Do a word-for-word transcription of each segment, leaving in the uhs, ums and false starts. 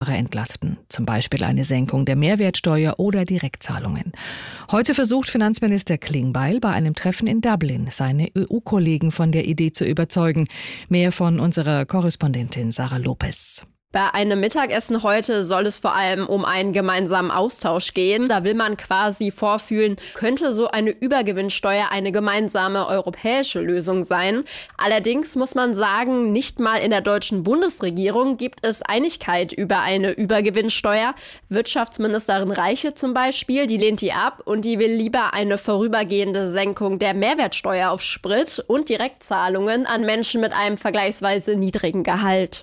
Zulieferer entlasten, zum Beispiel eine Senkung der Mehrwertsteuer oder Direktzahlungen. Heute versucht Finanzminister Klingbeil bei einem Treffen in Dublin, seine E U-Kollegen von der Idee zu überzeugen. Mehr von unserer Korrespondentin Sarah Lopez. Bei einem Mittagessen heute soll es vor allem um einen gemeinsamen Austausch gehen. Da will man quasi vorfühlen, könnte so eine Übergewinnsteuer eine gemeinsame europäische Lösung sein. Allerdings muss man sagen, nicht mal in der deutschen Bundesregierung gibt es Einigkeit über eine Übergewinnsteuer. Wirtschaftsministerin Reiche zum Beispiel, die lehnt die ab und die will lieber eine vorübergehende Senkung der Mehrwertsteuer auf Sprit und Direktzahlungen an Menschen mit einem vergleichsweise niedrigen Gehalt.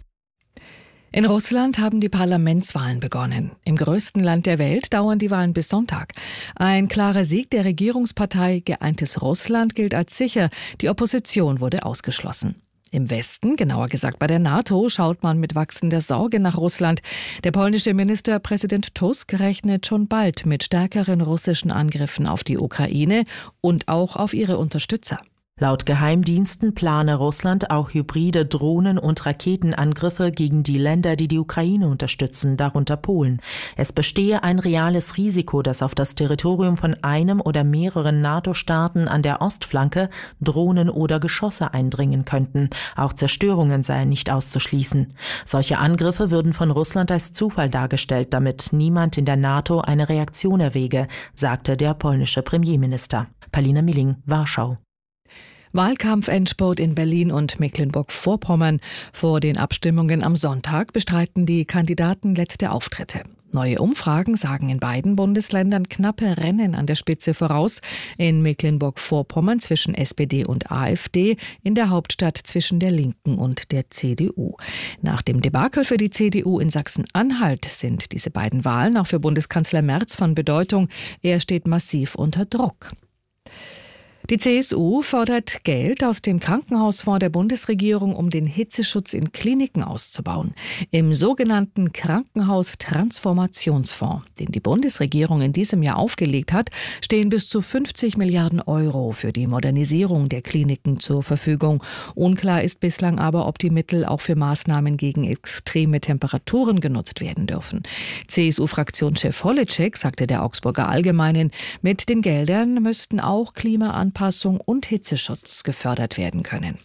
In Russland haben die Parlamentswahlen begonnen. Im größten Land der Welt dauern die Wahlen bis Sonntag. Ein klarer Sieg der Regierungspartei Geeintes Russland gilt als sicher. Die Opposition wurde ausgeschlossen. Im Westen, genauer gesagt bei der NATO, schaut man mit wachsender Sorge nach Russland. Der polnische Ministerpräsident Tusk rechnet schon bald mit stärkeren russischen Angriffen auf die Ukraine und auch auf ihre Unterstützer. Laut Geheimdiensten plane Russland auch hybride Drohnen- und Raketenangriffe gegen die Länder, die die Ukraine unterstützen, darunter Polen. Es bestehe ein reales Risiko, dass auf das Territorium von einem oder mehreren NATO-Staaten an der Ostflanke Drohnen oder Geschosse eindringen könnten. Auch Zerstörungen seien nicht auszuschließen. Solche Angriffe würden von Russland als Zufall dargestellt, damit niemand in der NATO eine Reaktion erwäge, sagte der polnische Premierminister. Palina Milling, Warschau. Wahlkampfendspurt in Berlin und Mecklenburg-Vorpommern. Vor den Abstimmungen am Sonntag bestreiten die Kandidaten letzte Auftritte. Neue Umfragen sagen in beiden Bundesländern knappe Rennen an der Spitze voraus. In Mecklenburg-Vorpommern zwischen S P D und AfD, in der Hauptstadt zwischen der Linken und der C D U. Nach dem Debakel für die C D U in Sachsen-Anhalt sind diese beiden Wahlen auch für Bundeskanzler Merz von Bedeutung. Er steht massiv unter Druck. Die C S U fordert Geld aus dem Krankenhausfonds der Bundesregierung, um den Hitzeschutz in Kliniken auszubauen. Im sogenannten Krankenhaustransformationsfonds, den die Bundesregierung in diesem Jahr aufgelegt hat, stehen bis zu fünfzig Milliarden Euro für die Modernisierung der Kliniken zur Verfügung. Unklar ist bislang aber, ob die Mittel auch für Maßnahmen gegen extreme Temperaturen genutzt werden dürfen. C S U-Fraktionschef Holitschek sagte der Augsburger Allgemeinen, mit den Geldern müssten auch Klimaanpassungen und Hitzeschutz gefördert werden können.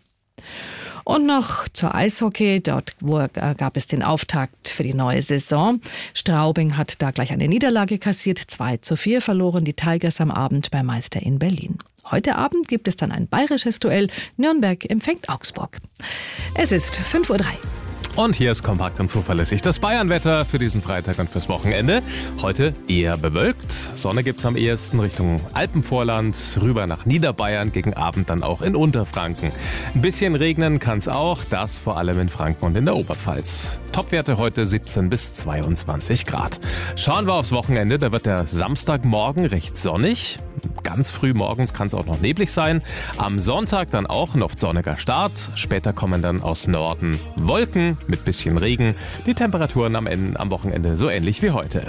Und noch zur Eishockey. Dort gab es den Auftakt für die neue Saison. Straubing hat da gleich eine Niederlage kassiert. zwei zu vier verloren die Tigers am Abend beim Meister in Berlin. Heute Abend gibt es dann ein bayerisches Duell. Nürnberg empfängt Augsburg. Es ist fünf Uhr drei. Und hier ist kompakt und zuverlässig das Bayern-Wetter für diesen Freitag und fürs Wochenende. Heute eher bewölkt. Sonne gibt's am ehesten Richtung Alpenvorland, rüber nach Niederbayern, gegen Abend dann auch in Unterfranken. Ein bisschen regnen kann's auch, das vor allem in Franken und in der Oberpfalz. Topwerte heute siebzehn bis zweiundzwanzig Grad. Schauen wir aufs Wochenende, da wird der Samstagmorgen recht sonnig. Ganz früh morgens kann es auch noch neblig sein. Am Sonntag dann auch ein oft sonniger Start. Später kommen dann aus Norden Wolken mit bisschen Regen. Die Temperaturen am, Ende, am Wochenende so ähnlich wie heute.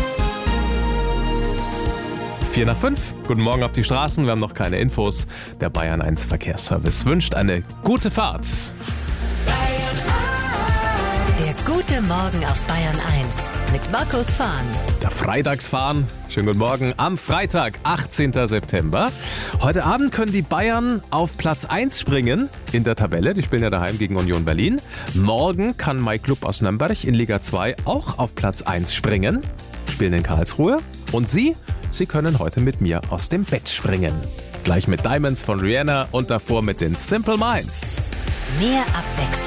Vier nach fünf. Guten Morgen auf die Straßen. Wir haben noch keine Infos. Der Bayern eins Verkehrsservice wünscht eine gute Fahrt. Der gute Morgen auf Bayern eins mit Markus Fahn. Der Freitagsfahren. Schönen guten Morgen am Freitag, achtzehnten September. Heute Abend können die Bayern auf Platz eins springen in der Tabelle. Die spielen ja daheim gegen Union Berlin. Morgen kann mein Club aus Nürnberg in Liga zwei auch auf Platz eins springen. Spielen in Karlsruhe. Und Sie, Sie können heute mit mir aus dem Bett springen. Gleich mit Diamonds von Rihanna und davor mit den Simple Minds. Mehr Abwechslung.